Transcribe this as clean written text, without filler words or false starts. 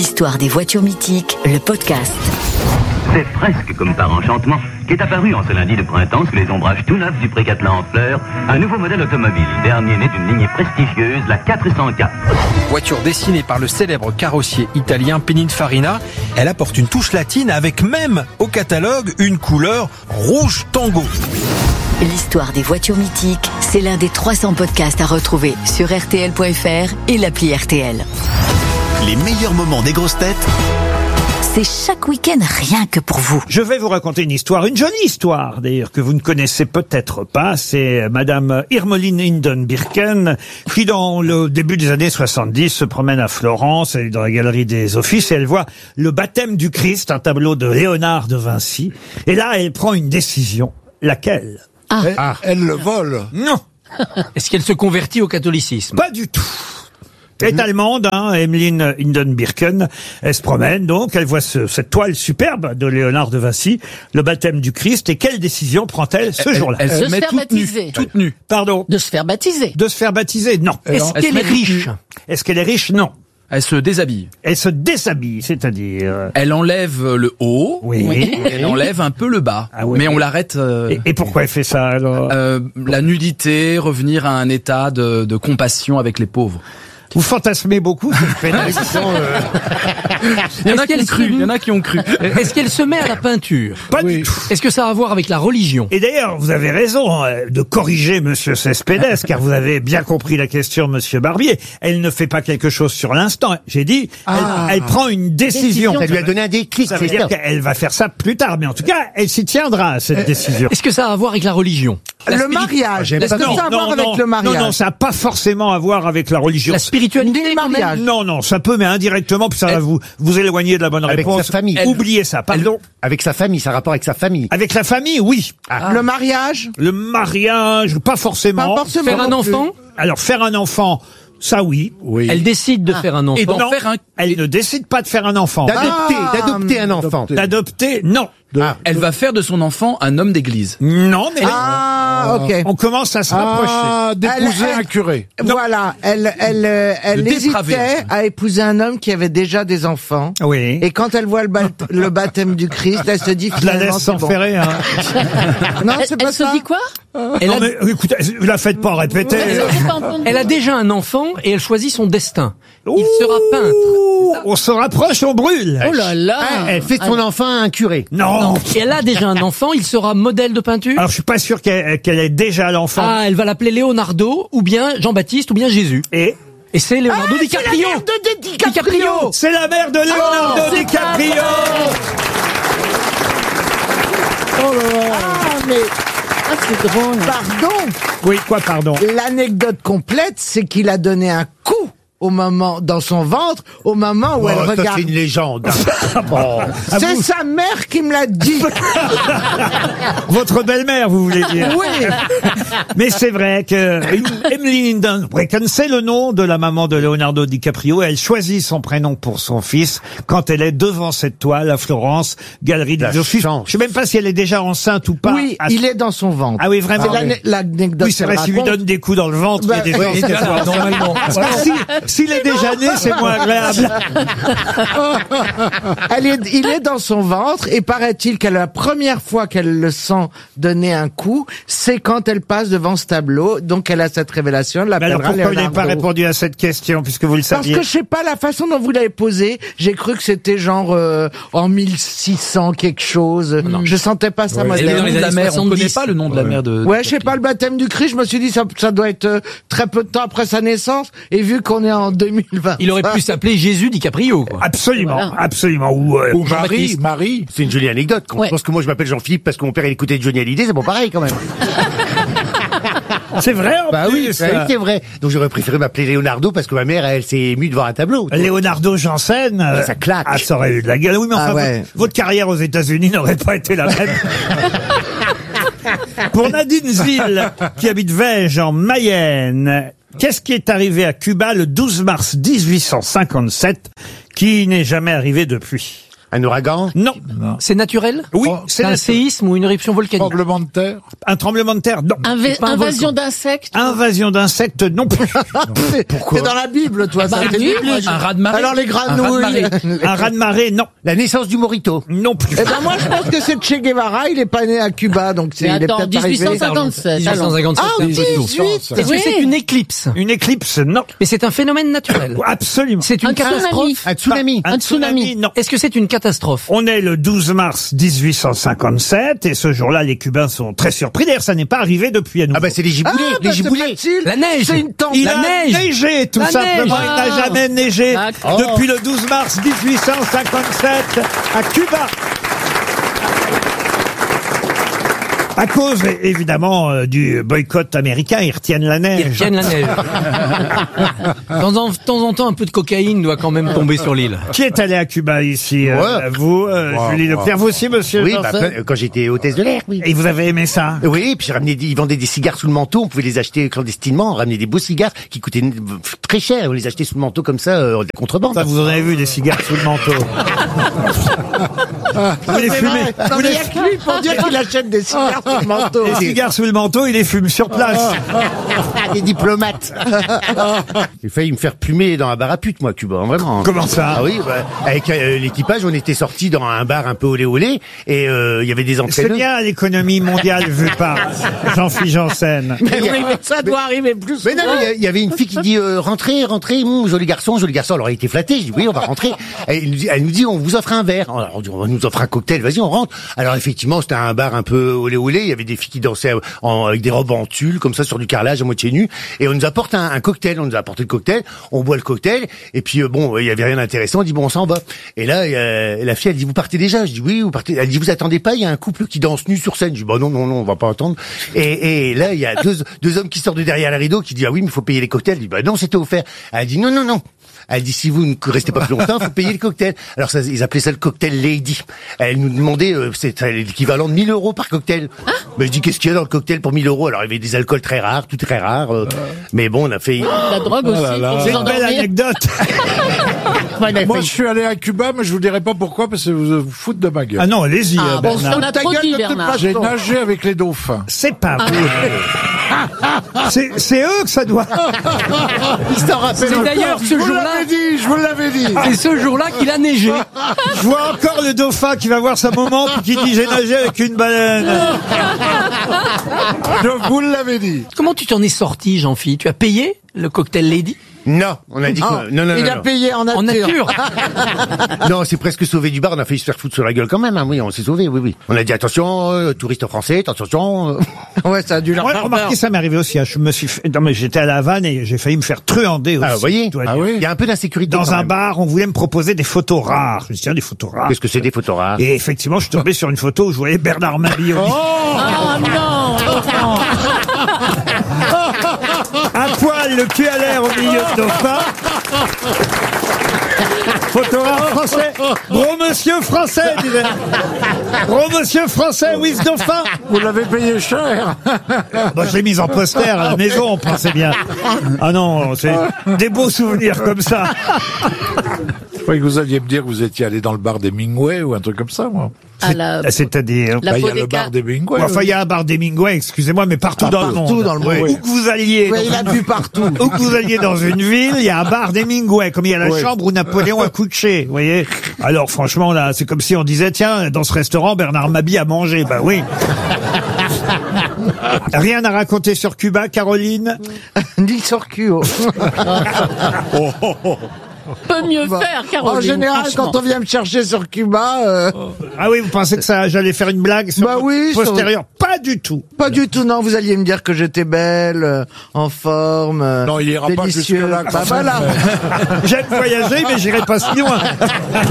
L'histoire des voitures mythiques, le podcast. C'est presque comme par enchantement qu'est apparu en ce lundi de printemps sous les ombrages tout neufs du Pré-Catelan en fleurs un nouveau modèle automobile, dernier né d'une lignée prestigieuse, la 404. Voiture dessinée par le célèbre carrossier italien Pininfarina, elle apporte une touche latine avec même au catalogue une couleur rouge tango. L'histoire des voitures mythiques, c'est l'un des 300 podcasts à retrouver sur RTL.fr et l'appli RTL. Les meilleurs moments des grosses têtes, c'est chaque week-end rien que pour vous. Je vais vous raconter une histoire, une jolie histoire d'ailleurs, que vous ne connaissez peut-être pas. C'est Madame Irmeline Hinden-Birken qui, dans le début des années 70, se promène à Florence, elle est dans la galerie des Offices et elle voit le baptême du Christ, un tableau de Léonard de Vinci. Et là, elle prend une décision. Laquelle ? Elle le vole. Non, Est-ce qu'elle se convertit au catholicisme? pas du tout. Elle est allemande, Emmeline Hinden-Birken. Elle se promène donc, elle voit cette toile superbe de Léonard de Vinci, le baptême du Christ. Et quelle décision prend-elle ce jour-là ? Elle se se met faire toute nue, baptiser. toute nue. Pardon. De se faire baptiser. De se faire baptiser ? Non. Est-ce qu'elle est riche? Est-ce qu'elle est riche ? Non. Elle se déshabille. Elle se déshabille, c'est-à-dire... Elle enlève le haut. Oui. Elle enlève un peu le bas. Ah oui. Mais on l'arrête. Et pourquoi elle fait ça alors ? La nudité, revenir à un état de compassion avec les pauvres. Vous fantasmez beaucoup cette pénalité. Il y en a qui ont cru. Il y en a qui ont cru. Est-ce qu'elle se met à la peinture? Pas du tout. Est-ce que ça a à voir avec la religion? Et d'ailleurs, vous avez raison de corriger Monsieur Cespedes, car vous avez bien compris la question, Monsieur Barbier. Elle ne fait pas quelque chose sur l'instant. J'ai dit, elle prend une décision. Ça lui a donné un déclic. Ça veut dire qu'elle va faire ça plus tard, mais en tout cas, elle s'y tiendra à cette décision. Est-ce que ça a à voir avec la religion? Le mariage. Est-ce que ça a à voir avec le mariage? Non, ça n'a pas forcément à voir avec la religion. La spiritualité? Le mariage. Non, ça peut, mais indirectement, puis ça va vous éloigner de la bonne Avec réponse. sa famille. Oubliez ça, pardon. Avec sa famille, ça a rapport avec sa famille. Avec la famille, oui. Le mariage. Le mariage, pas forcément. Pas forcément. Faire un non plus. enfant? Alors, faire un enfant, ça oui. Elle décide de faire un enfant. Et d'en Non, faire un. elle ne décide pas de faire un enfant. D'adopter un enfant. D'adopter, non. Elle va faire de son enfant un homme d'église. Non, mais Ok. on commence à se rapprocher. D'épouser Elle- un curé. Voilà, elle Le dépravé. hésitait à épouser un homme qui avait déjà des enfants. Oui. Et quand elle voit le baptême du Christ, elle se dit Je la finalement laisse c'est bon. s'enferrer, hein. Non, c'est pas Elle se ça. dit quoi? Non, mais écoutez, vous la faites pas répéter. J'ai pas entendu. Elle a déjà un enfant et elle choisit son destin. Il sera peintre. Ouh, on se rapproche, on brûle. Oh là là. Elle fait de son enfant un curé. Non. Et elle a déjà un enfant, il sera modèle de peinture. Alors, je suis pas sûr qu'elle ait déjà l'enfant. Ah, elle va l'appeler Leonardo, ou bien Jean-Baptiste, ou bien Jésus. Et Et c'est Leonardo DiCaprio. DiCaprio. c'est la mère de Leonardo DiCaprio. Ah, mais Ah, c'est drôle. pardon. Oui, quoi, pardon? L'anecdote complète, c'est qu'il a donné un coup dans son ventre, au moment où elle Ça, regarde. c'est une légende. C'est sa mère qui me l'a dit. Votre belle-mère, vous voulez dire? Oui. Mais c'est vrai que Emmeline Hinden-Birken, c'est le nom de la maman de Leonardo DiCaprio. Elle choisit son prénom pour son fils quand elle est devant cette toile à Florence, galerie des Offices. chance. Je sais même pas si elle est déjà enceinte ou pas. Oui, il est dans son ventre. Ah oui, vraiment. C'est l'anecdote. Oui, c'est vrai, s'il lui donne des coups dans le ventre, Bah, il y a des chances qu'elle soit Normalement. Parce que s'il est déjà né, c'est moins agréable. Il est dans son ventre et paraît-il que la première fois qu'elle le sent donner un coup, c'est quand elle passe devant ce tableau. Donc elle a cette révélation. Elle Mais alors l'appellera pourquoi vous n'avez pas Leonardo. répondu à cette question, puisque vous le Parce saviez? que je sais pas la façon dont vous l'avez posée. J'ai cru que c'était genre en 1600 quelque chose. Je sentais pas ça Elle est dans moderne. les années mère. On connaît 70. pas le nom de la mère de. Ouais, je sais pas, le baptême du Christ, je me suis dit ça doit être très peu de temps après sa naissance. Et vu qu'on est en 2020. Il aurait pu s'appeler Jésus DiCaprio, quoi. Absolument, Voilà. absolument. Ou Ou Jean-Baptiste. Marie. C'est une jolie anecdote. Ouais. Je pense que moi, je m'appelle Jean-Philippe parce que mon père, il écoutait Johnny Hallyday. C'est bon, pareil, quand même. c'est vrai, en Bah oui, plus, ça. c'est vrai. Donc, j'aurais préféré m'appeler Leonardo parce que ma mère, elle s'est émue devant un tableau. Leonardo Janssen, ça claque. Ah, ça aurait eu de la gueule. Oui, mais enfin, Ah ouais. votre carrière aux États-Unis n'aurait pas été la même. Pour Nadine Zil, qui habite Vège, en Mayenne, qu'est-ce qui est arrivé à Cuba le 12 mars 1857, qui n'est jamais arrivé depuis? Un ouragan? Non. C'est naturel? Oui, C'est un séisme ou une éruption volcanique? Tremblement de terre. un tremblement de terre. Non. Invasion d'insectes? Invasion d'insectes, non plus. Pourquoi? C'est dans la Bible, toi. Bah ça, c'est oui, biblique. Un raz-de-marée? Alors les granouilles. Un raz-de-marée, non. La naissance du Morito? Non plus. Eh ben moi, je pense que c'est Che Guevara. Il est pas né à Cuba, donc Mais il est attends, peut-être arrivé. 1857. 1857. Ah, c'est pas du tout. 18. Est-ce que Oui. c'est une éclipse? Une éclipse, non. Mais c'est un phénomène naturel. Absolument. C'est une Un catastrophe? tsunami. Un tsunami? Un tsunami, non. Est-ce que c'est une catastrophe? On est le 12 mars 1857 et ce jour-là, les Cubains sont très surpris. D'ailleurs, ça n'est pas arrivé depuis à nouveau. Ah bah c'est les giboulées, Ah, les bah, c'est giboulées. facile. La neige. C'est une tempête. Il la a neige. neigé, tout La simplement. neige. Il n'a jamais neigé D'accord. depuis le 12 mars 1857 à Cuba. À cause, évidemment, du boycott américain, ils retiennent la neige. Ils retiennent la neige. De temps en temps, un peu de cocaïne doit quand même tomber sur l'île. Qui est allé à Cuba ici? Ouais. Vous, Julie Leclerc, vous aussi, monsieur Oui, Janssen quand j'étais hôtesse de l'air, oui. Et vous avez aimé ça? Oui, puis ils vendaient des cigares sous le manteau, on pouvait les acheter clandestinement, on ramenait des beaux cigares qui coûtaient très cher, on les achetait sous le manteau comme ça, de la contrebande. Ça, vous en avez vu des cigares sous le manteau. Vous les C'est fumez. vrai. Non, mais il y a que lui pour dire qu'il achète des cigares sur le manteau. Les cigares sous le manteau, il les fume sur place. Des diplomates. J'ai failli me faire plumer dans un bar à pute, moi, Cuba, hein, vraiment. Comment ça? Ah oui, bah, avec l'équipage, on était sortis dans un bar un peu olé olé, et il y avait des C'est entraîneurs. bien l'économie mondiale vue par Jean-Philippe Janssen. Mais oui, mais ça doit arriver plus Mais souvent. non, il y avait une fille qui dit rentrez, joli garçon, joli garçon. Alors elle était flattée, je dis oui, on va rentrer. Elle nous dit on vous offre un verre. Alors, on dit, on nous offre un cocktail, vas-y, on rentre. Alors effectivement, c'était un bar un peu olé olé, il y avait des filles qui dansaient avec des robes en tulle comme ça sur du carrelage à moitié nu, et on nous apporte un cocktail, on nous a apporté le cocktail, on boit le cocktail, et puis bon, il y avait rien d'intéressant, on dit bon, on s'en va. Et là, la fille elle dit vous partez déjà? Je dis oui, vous partez. Elle dit vous attendez pas, il y a un couple qui danse nu sur scène. Je dis bah non, on va pas attendre. Et là, il y a deux hommes qui sortent de derrière la rideau qui disent ah oui, mais il faut payer les cocktails. Je dis bah non, c'était offert. Elle dit non. Elle dit si vous ne restez pas plus longtemps, faut payer le cocktail. Alors ça, ils appelaient ça le cocktail lady. Elle nous demandait, c'est l'équivalent de 1 000 € par cocktail. Mais je dis qu'est-ce qu'il y a dans le cocktail pour 1 000 €? Alors il y avait des alcools très rares, tout très rare. Mais bon, on a fait. La drogue aussi, pour C'est vous une belle endormir. anecdote. Moi, je suis allé à Cuba, mais je vous dirai pas pourquoi, parce que vous foutez de ma gueule. Ah non, allez-y, Ah bon, Bernard. on a Ta trop gueule dit, de toute Bernard. J'ai nagé avec les dauphins. C'est pas vrai. C'est eux que ça doit. Il s'en rappelle C'est encore. d'ailleurs ce Je vous jour-là, l'avais dit, je vous l'avais dit. c'est ce jour-là qu'il a neigé. Je vois encore le dauphin qui va voir sa maman puis qui dit j'ai nagé avec une baleine. Je vous l'avais dit. Comment tu t'en es sorti, Jean-Philippe? Tu as payé le cocktail lady? Non, on a dit Ah, que non. il a payé en nature. En nature. Non, c'est presque sauvé du bar. On a failli se faire foutre sur la gueule quand même. Hein. Oui, on s'est sauvé. Oui. On a dit attention, touristes français, attention. Ouais, ça a dû leur Ouais, faire remarquez, peur. ça m'est arrivé aussi. Hein. Je me suis fait... Non, mais j'étais à La Havane et j'ai failli me faire truander aussi. Ah, vous voyez. je dois dire. oui. Il y a un peu d'insécurité. Dans quand un même. bar, on voulait me proposer des photos rares. Je me suis dit, tiens, des photos rares. Qu'est-ce que c'est des photos rares? Et effectivement, je suis tombé sur une photo où je voyais Bernard Mabille au milieu. Oh non, Laurent. À poil, le cul à l'air au milieu de dauphin. Photo rare français. Gros monsieur français, disait. Gros monsieur français, oui, ce dauphin. Vous l'avez payé cher. Bon, je l'ai mise en poster à la maison, on pensait bien. Ah non, c'est des beaux souvenirs comme ça. Je croyais que vous alliez me dire que vous étiez allé dans le bar des Mingway ou un truc comme ça, moi. À la, C'est-à-dire... la Bah, il y a le Bodega. bar des Mingway. Enfin, il y a un bar d'Hemingway, excusez-moi, mais partout dans le monde. Partout dans le monde. Où que vous alliez, Ouais, il a bu partout. où que vous alliez dans une ville, il y a un bar d'Hemingway, comme il y a la Oui. chambre où Napoléon a couché, vous voyez. Alors franchement, là, c'est comme si on disait, tiens, dans ce restaurant, Bernard Mabille a mangé. Bah oui. Rien à raconter sur Cuba, Caroline? Ni sur Cuo. Peut mieux faire, Caroline. En général, franchement. quand on vient me chercher sur Cuba, Ah oui, vous pensez que ça, j'allais faire une blague sur Bah votre oui, sur- postérieur? Pas du tout. pas du tout, non, vous alliez me dire que j'étais belle, en forme, Non, il ira pas délicieux. jusque-là, quand Bah même, voilà. mais- J'aime voyager, mais j'irai pas si loin.